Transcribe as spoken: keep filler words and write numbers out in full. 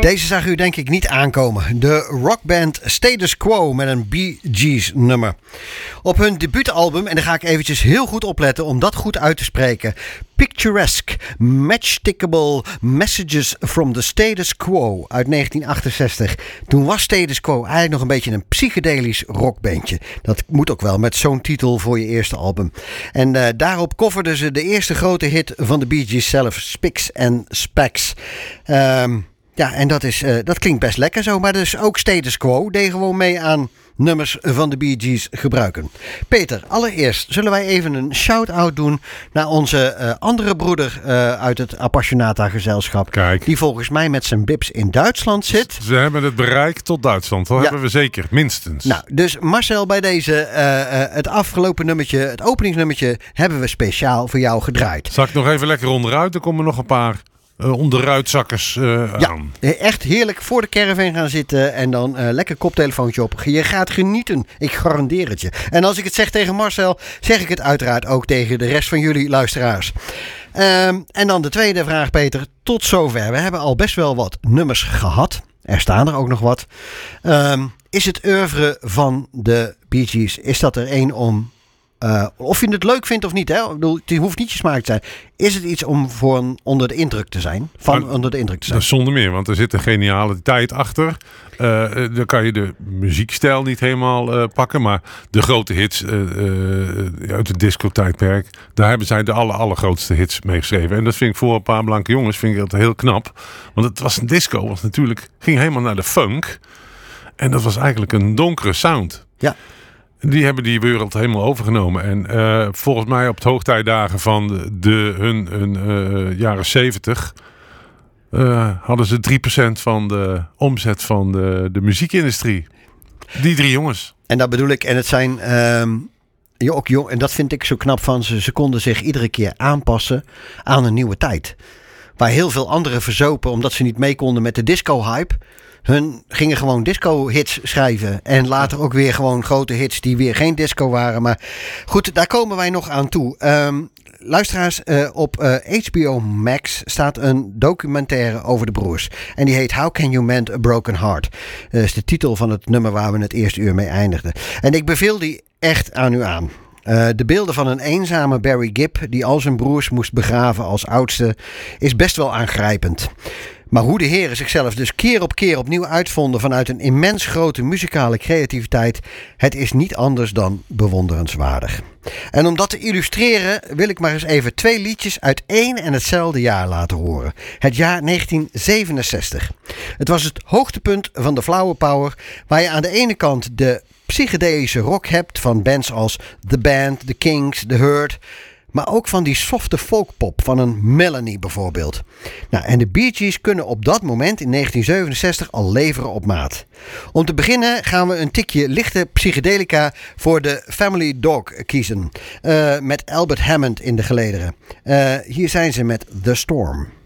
Deze zag u denk ik niet aankomen. De rockband Status Quo met een Bee Gees nummer. Op hun debuutalbum, en daar ga ik eventjes heel goed opletten om dat goed uit te spreken. Picturesque, Matchstickable Messages from the Status Quo uit negentien achtenzestig. Toen was Status Quo eigenlijk nog een beetje een psychedelisch rockbandje. Dat moet ook wel met zo'n titel voor je eerste album. En uh, daarop coverden ze de eerste grote hit van de Bee Gees zelf, Spics and Specks. Um, ja, en dat, is, uh, dat klinkt best lekker zo, maar dus ook Status Quo deed gewoon mee aan nummers van de Bee Gees gebruiken. Peter, allereerst zullen wij even een shout-out doen naar onze uh, andere broeder uh, uit het Appassionata-gezelschap. Kijk. Die volgens mij met zijn bips in Duitsland zit. Ze hebben het bereik tot Duitsland. Dat ja. hebben we zeker, minstens. Nou, dus Marcel, bij deze uh, uh, het afgelopen nummertje, het openingsnummertje, hebben we speciaal voor jou gedraaid. Zal ik nog even lekker onderuit? Er komen nog een paar Uh, onderuitzakkers uh, ja, aan. Echt heerlijk voor de caravan gaan zitten en dan uh, lekker koptelefoontje op. Je gaat genieten, ik garandeer het je. En als ik het zeg tegen Marcel, zeg ik het uiteraard ook tegen de rest van jullie luisteraars. Um, en dan de tweede vraag, Peter. Tot zover. We hebben al best wel wat nummers gehad. Er staan er ook nog wat. Um, is het oeuvre van de Bee Gees, is dat er één om... Uh, of je het leuk vindt of niet, hè? Ik bedoel, het hoeft niet je smaak te zijn. Is het iets om voor een, onder de indruk te zijn? Van maar, onder de indruk te zijn? Zonder meer, want er zit een genialiteit achter. Uh, dan kan je de muziekstijl niet helemaal uh, pakken. Maar de grote hits uh, uh, uit het disco-tijdperk, daar hebben zij de aller, allergrootste hits mee geschreven. En dat vind ik voor een paar blanke jongens vind ik dat heel knap. Want het was een disco, was natuurlijk ging helemaal naar de funk. En dat was eigenlijk een donkere sound. Ja. Die hebben die wereld helemaal overgenomen. En uh, volgens mij op het hoogtijdagen van de, de, hun, hun uh, jaren zeventig... Uh, hadden ze drie procent van de omzet van de, de muziekindustrie. Die drie jongens. En dat bedoel ik. En het zijn... Um, ook jong, en dat vind ik zo knap van ze. Ze konden zich iedere keer aanpassen aan een nieuwe tijd. Waar heel veel anderen verzopen omdat ze niet mee konden met de disco-hype. Hun gingen gewoon disco-hits schrijven. En later ook weer gewoon grote hits die weer geen disco waren. Maar goed, daar komen wij nog aan toe. Um, luisteraars, uh, op uh, H B O Max staat een documentaire over de broers. En die heet How Can You Mend a Broken Heart? Dat is de titel van het nummer waar we het eerste uur mee eindigden. En ik beveel die echt aan u aan. Uh, de beelden van een eenzame Barry Gibb die al zijn broers moest begraven als oudste is best wel aangrijpend. Maar hoe de heren zichzelf dus keer op keer opnieuw uitvonden vanuit een immens grote muzikale creativiteit, het is niet anders dan bewonderenswaardig. En om dat te illustreren wil ik maar eens even twee liedjes uit één en hetzelfde jaar laten horen. Het jaar negentien zevenenzestig. Het was het hoogtepunt van de Flower Power, waar je aan de ene kant de psychedelische rock hebt van bands als The Band, The Kinks, The Hurt, maar ook van die softe folkpop van een Melanie bijvoorbeeld. Nou, en de Bee Gees kunnen op dat moment in negentien zevenenzestig al leveren op maat. Om te beginnen gaan we een tikje lichte psychedelica voor de Family Dog kiezen. Uh, met Albert Hammond in de gelederen. Uh, hier zijn ze met The Storm.